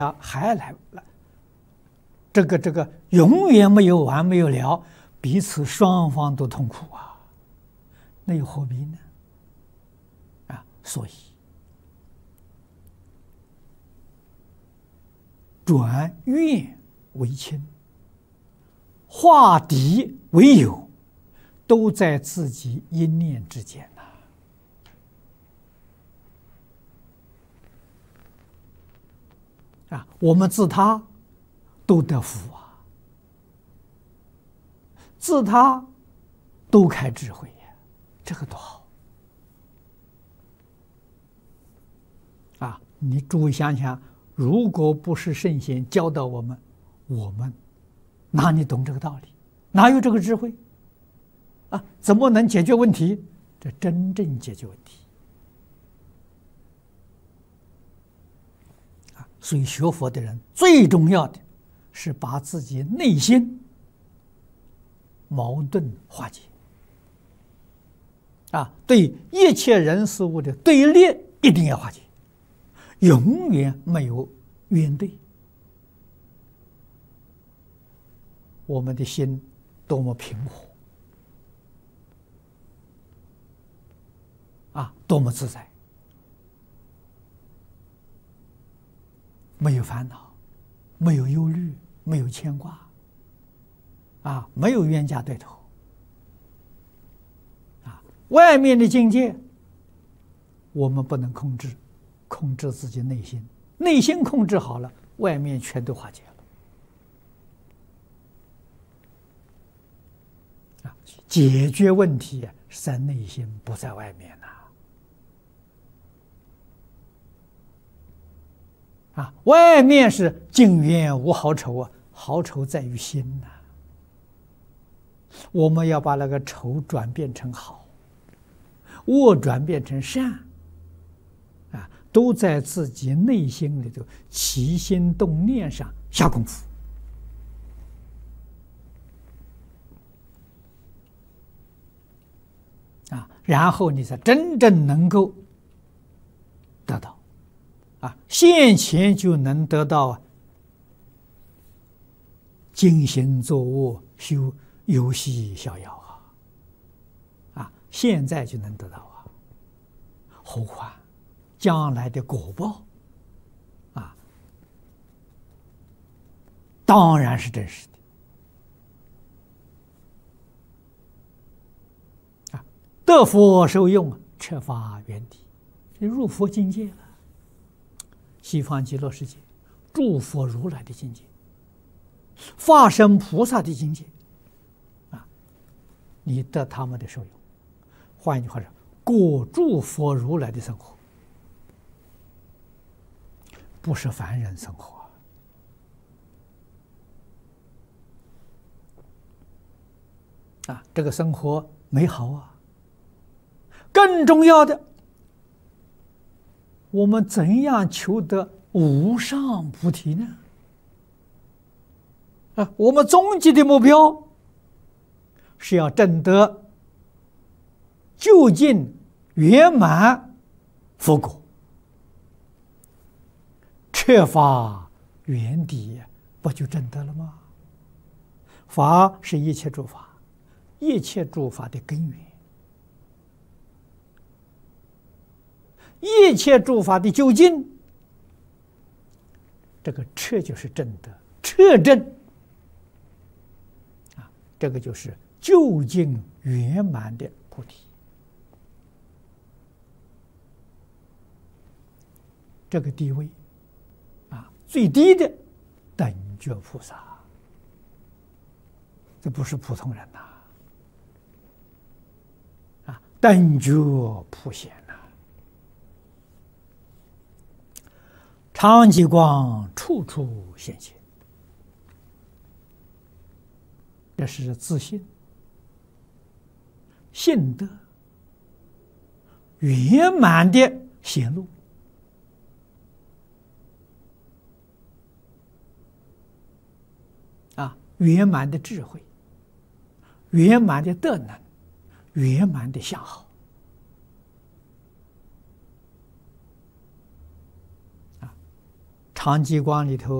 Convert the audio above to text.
还来，这个永远没有完没有了，彼此双方都痛苦啊，那又何必呢？所以转怨为亲，化敌为友，都在自己一念之间呐。我们自他都得福啊，自他都开智慧呀，这个多好啊！你诸位想想，如果不是圣贤教导我们，我们哪里懂这个道理？哪有这个智慧啊？怎么能解决问题？这真正解决问题啊！所以学佛的人最重要的是把自己内心矛盾化解啊，对一切人事物的对立一定要化解，永远没有冤对。我们的心多么平和啊，多么自在，没有烦恼，没有忧虑，没有牵挂啊，没有冤家对头啊。外面的境界我们不能控制，控制自己内心，内心控制好了，外面全都化解了啊。解决问题是在内心，不在外面呐。外面是境缘无好丑啊，好丑在于心呐。我们要把那个丑转变成好，恶转变成善啊，都在自己内心里头起心动念上下功夫啊，然后你才真正能够得到啊，现前就能得到静心坐卧修游戏逍遥啊，现在就能得到啊，何况将来的果报啊，当然是真实的啊，得佛受用，彻发圆寂，入佛境界了。西方极乐世界诸佛如来的境界，化身菩萨的境界啊，你得他们的受用。换一句话说，过诸佛如来的生活，不是凡人生活啊，这个生活美好啊。更重要的，我们怎样求得无上菩提呢？我们终极的目标是要证得究竟圆满佛果，彻发圆寂，不就证得了吗？法是一切诸法，一切诸法的根源，一切诸法的究竟，这个彻就是正德，彻正啊，这个就是究竟圆满的菩提。这个地位啊，最低的等觉菩萨，这不是普通人呐啊，等觉普贤。常寂光处处显现，这是自信、信德圆满的显露啊，圆满的智慧，圆满的德能，圆满的相好。 长吉光里头